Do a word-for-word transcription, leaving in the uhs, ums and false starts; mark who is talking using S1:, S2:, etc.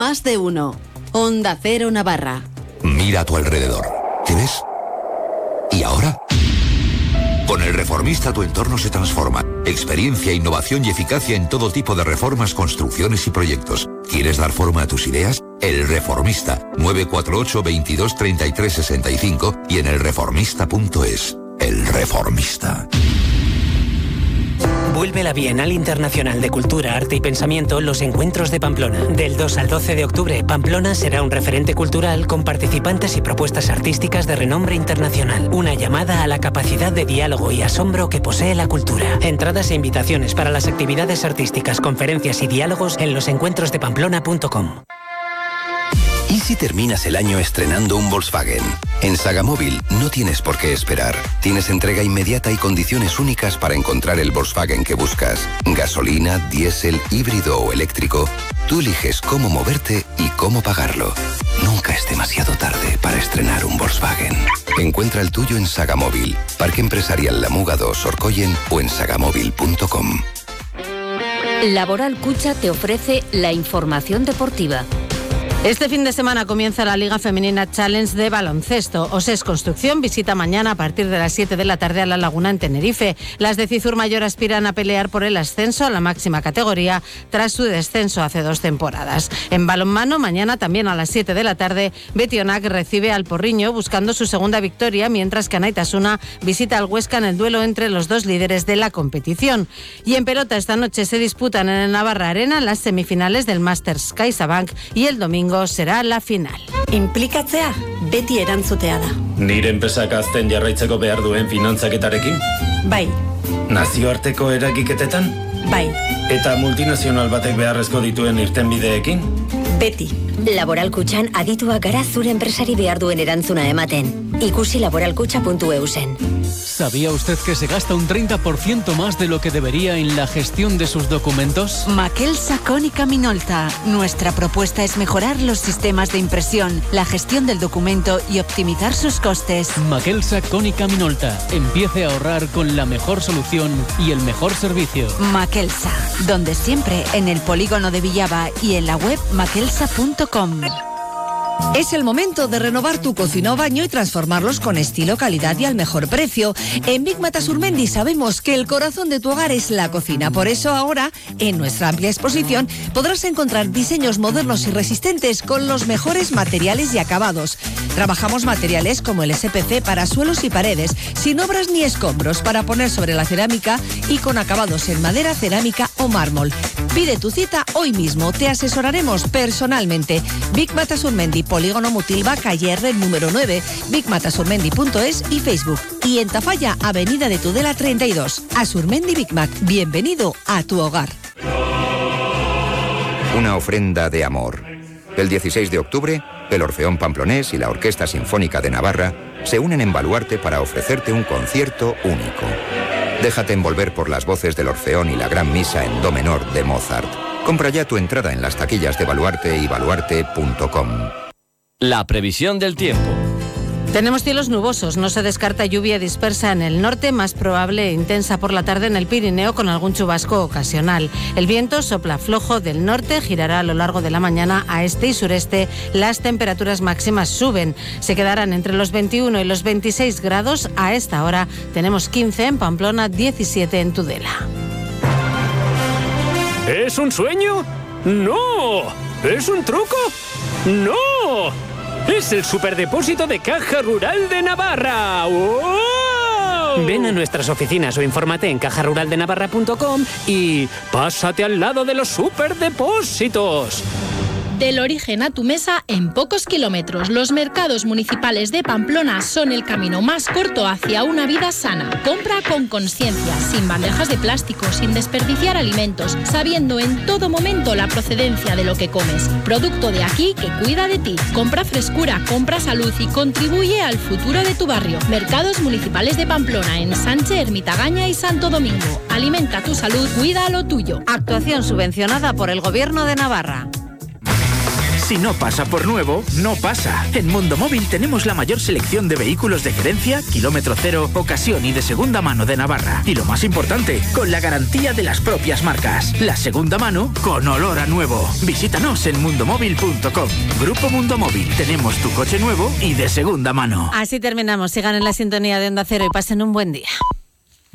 S1: Más de uno. Onda Cero Navarra.
S2: Mira a tu alrededor. ¿Te ves? ¿Y ahora? Con El Reformista tu entorno se transforma. Experiencia, innovación y eficacia en todo tipo de reformas, construcciones y proyectos. ¿Quieres dar forma a tus ideas? El Reformista. nueve cuatro ocho, veintidós, treinta y tres, sesenta y cinco y en el reformista punto es. El Reformista.
S3: Vuelve la Bienal Internacional de Cultura, Arte y Pensamiento Los Encuentros de Pamplona. Del dos al doce de octubre, Pamplona será un referente cultural con participantes y propuestas artísticas de renombre internacional. Una llamada a la capacidad de diálogo y asombro que posee la cultura. Entradas e invitaciones para las actividades artísticas, conferencias y diálogos en los encuentros de pamplona punto com.
S4: ¿Y si terminas el año estrenando un Volkswagen? En Sagamóvil no tienes por qué esperar. Tienes entrega inmediata y condiciones únicas para encontrar el Volkswagen que buscas. Gasolina, diésel, híbrido o eléctrico. Tú eliges cómo moverte y cómo pagarlo. Nunca es demasiado tarde para estrenar un Volkswagen. Encuentra el tuyo en Sagamóvil, Parque Empresarial La Muga dos, Orcoyen o en sagamóvil punto com.
S5: Laboral Cucha te ofrece la información deportiva.
S6: Este fin de semana comienza la Liga Femenina Challenge de baloncesto. Oses Construcción visita mañana a partir de las siete de la tarde a La Laguna en Tenerife. Las de Cizur Mayor aspiran a pelear por el ascenso a la máxima categoría tras su descenso hace dos temporadas. En balonmano, mañana también a las siete de la tarde, Betionac recibe al Porriño buscando su segunda victoria, mientras que Anaitasuna visita al Huesca en el duelo entre los dos líderes de la competición. Y en pelota esta noche se disputan en el Navarra Arena las semifinales del Masters CaixaBank y el domingo será la final.
S7: Implikatzea, beti erantzutea da.
S8: Nire enpresak azten jarraitzeko behar duen finantzaketarekin?
S7: Bai.
S8: Nazioarteko eragiketetan?
S7: Bai.
S8: Eta multinazional batek beharrezko dituen irtenbideekin?
S7: Beti.
S5: Laboral Kutxan adituak gara zure enpresari behar duen erantzuna ematen. Ikusi laboralkutxa puntu eu zen.
S9: ¿Sabía usted que se gasta un treinta por ciento más de lo que debería en la gestión de sus documentos?
S10: Maquelsa Cónica Minolta. Nuestra propuesta es mejorar los sistemas de impresión, la gestión del documento y optimizar sus costes.
S9: Maquelsa Cónica Minolta. Empiece a ahorrar con la mejor solución y el mejor servicio.
S10: Maquelsa, donde siempre en el polígono de Villaba y en la web maquelsa punto com.
S11: Es el momento de renovar tu cocina o baño y transformarlos con estilo, calidad y al mejor precio. En Big Mata Surmendi sabemos que el corazón de tu hogar es la cocina. Por eso ahora, en nuestra amplia exposición, podrás encontrar diseños modernos y resistentes con los mejores materiales y acabados. Trabajamos materiales como el S P C para suelos y paredes, sin obras ni escombros, para poner sobre la cerámica y con acabados en madera, cerámica o mármol. Pide tu cita hoy mismo, te asesoraremos personalmente. Big Mata Surmendi, Polígono Mutilva, calle R número nueve, big mata surmendi punto es y Facebook. Y en Tafalla, Avenida de Tudela treinta y dos. Asurmendi Big Mac, bienvenido a tu hogar.
S12: Una ofrenda de amor. El dieciséis de octubre, el Orfeón Pamplonés y la Orquesta Sinfónica de Navarra se unen en Baluarte para ofrecerte un concierto único. Déjate envolver por las voces del Orfeón y la Gran Misa en Do menor de Mozart. Compra ya tu entrada en las taquillas de Baluarte y baluarte punto com.
S13: La previsión del tiempo.
S6: Tenemos cielos nubosos, no se descarta lluvia dispersa en el norte, más probable e intensa por la tarde en el Pirineo con algún chubasco ocasional. El viento sopla flojo del norte, girará a lo largo de la mañana a este y sureste. Las temperaturas máximas suben, se quedarán entre los veintiuno y los veintiséis grados. A esta hora tenemos quince en Pamplona, diecisiete en Tudela.
S14: ¿Es un sueño? ¡No! ¿Es un truco? ¡No! ¡Es el superdepósito de Caja Rural de Navarra! ¡Oh!
S3: Ven a nuestras oficinas o infórmate en caja rural de navarra punto com
S14: y pásate al lado de los superdepósitos.
S15: Del origen a tu mesa en pocos kilómetros. Los mercados municipales de Pamplona son el camino más corto hacia una vida sana. Compra con conciencia, sin bandejas de plástico, sin desperdiciar alimentos, sabiendo en todo momento la procedencia de lo que comes. Producto de aquí que cuida de ti. Compra frescura, compra salud y contribuye al futuro de tu barrio. Mercados municipales de Pamplona en Sánchez, Ermitagaña y Santo Domingo. Alimenta tu salud, cuida lo tuyo.
S6: Actuación subvencionada por el Gobierno de Navarra.
S16: Si no pasa por nuevo, no pasa. En Mundo Móvil tenemos la mayor selección de vehículos de gerencia, kilómetro cero, ocasión y de segunda mano de Navarra. Y lo más importante, con la garantía de las propias marcas. La segunda mano con olor a nuevo. Visítanos en mundomóvil punto com. Grupo Mundo Móvil. Tenemos tu coche nuevo y de segunda mano.
S6: Así terminamos. Sigan en la sintonía de Onda Cero y pasen un buen día.